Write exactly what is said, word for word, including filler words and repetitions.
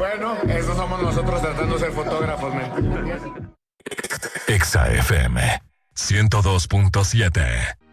Bueno, eso somos nosotros tratando de ser fotógrafos, men. Exa F M ciento dos punto siete.